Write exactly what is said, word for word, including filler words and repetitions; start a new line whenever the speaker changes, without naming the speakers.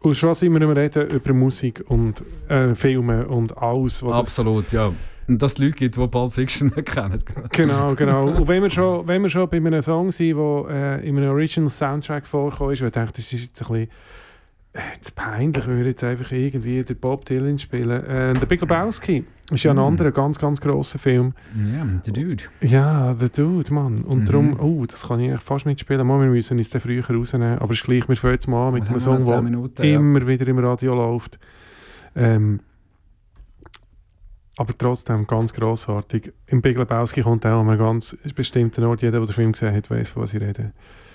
Und schon sind wir nicht mehr reden über Musik und äh, Filme und alles. Was
Absolut, ja. Und dass es Leute gibt, die Pulp Fiction nicht kennen.
Genau, genau. Und wenn wir schon, wenn wir schon bei einem Song sind, der äh, in einem Original Soundtrack vorkommt, ist, wo ich denke, das ist jetzt ein bisschen äh, zu peinlich, wenn wir jetzt einfach irgendwie den Bob Dylan spielen. Äh, der Big Lebowski ist ja ein mm. anderer ganz, ganz grosser Film.
Ja, der Dude.
Ja, der Dude, Mann. Und
Mhm.
darum, oh, das kann ich eigentlich fast nicht spielen. Mal, wir müssen uns den früher rausnehmen. Aber es ist gleich, wir fangen jetzt mal an mit einem Song, der
Minuten,
immer
ja.
wieder im Radio läuft. Ähm, aber trotzdem ganz grossartig. Im Big Lebowski kommt auch an einem ganz bestimmten Ort. Jeder, der den Film gesehen hat, weiss, von was ich rede.